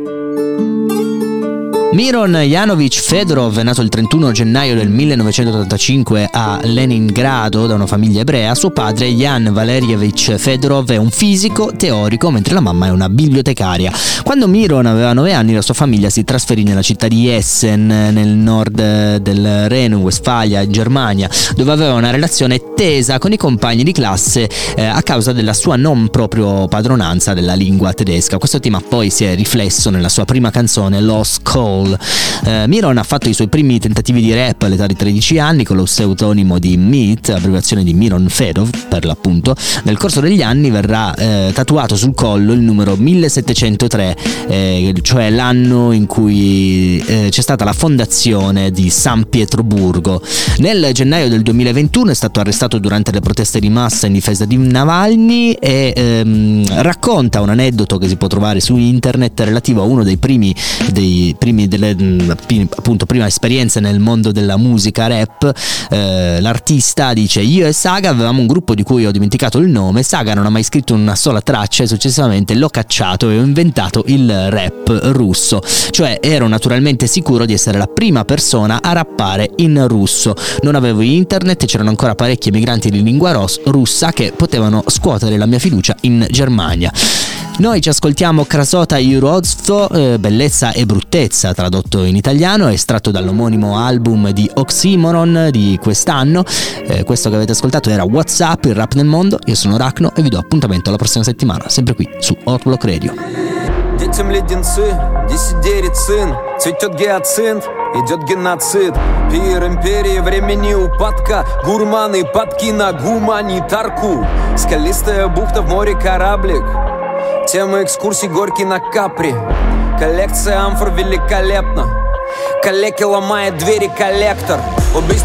Miron Janovic Fedorov è nato il 31 gennaio del 1985 a Leningrado da una famiglia ebrea. Suo padre, Jan Valerievich Fedorov, è un fisico teorico, mentre la mamma è una bibliotecaria. Quando Miron aveva 9 anni, la sua famiglia si trasferì nella città di Essen, nel nord del Reno-Westfalia, in Germania, dove aveva una relazione tesa con i compagni di classe a causa della sua non proprio padronanza della lingua tedesca. Questo tema poi si è riflesso nella sua prima canzone, Lost Call. Miron ha fatto i suoi primi tentativi di rap all'età di 13 anni con lo pseudonimo di Meat, abbreviazione di Miron Fedorov per l'appunto. Nel corso degli anni verrà tatuato sul collo il numero 1703, cioè l'anno in cui c'è stata la fondazione di San Pietroburgo. Nel gennaio del 2021 è stato arrestato durante le proteste di massa in difesa di Navalny e racconta un aneddoto che si può trovare su internet relativo a uno delle appunto prima esperienze nel mondo della musica rap. L'artista dice: io e Saga avevamo un gruppo di cui ho dimenticato il nome. Saga non ha mai scritto una sola traccia e successivamente l'ho cacciato e ho inventato il rap russo, cioè ero naturalmente sicuro di essere la prima persona a rappare in russo. Non avevo internet e c'erano ancora parecchi emigranti di lingua russa che potevano scuotere la mia fiducia in Germania. Noi ci ascoltiamo Krasota i Urozzo, bellezza e bruttezza, tradotto in italiano, estratto dall'omonimo album di Oxymoron di quest'anno. Questo che avete ascoltato era WhatsApp, il rap nel mondo. Io sono Rachno e vi do appuntamento alla prossima settimana, sempre qui su Ortblock Radio. Детям леденцы, 10 цин, цветет гиацинт, идет геноцид. Пир империи времени упадка, гурманы падки на гуманитарку. Скалистая бухта в море кораблик, тема экскурсий Горький на Капри. Коллекция амфор великолепна, калеки ломает двери коллектор.